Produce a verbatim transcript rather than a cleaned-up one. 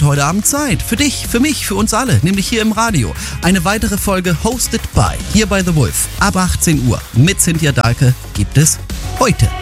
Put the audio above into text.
heute Abend Zeit. Für dich, für mich, für uns alle, nämlich hier im Radio. Eine weitere Folge Hosted by, hier bei The Wolf. Ab achtzehn Uhr mit Cynthia Dahlke gibt es heute.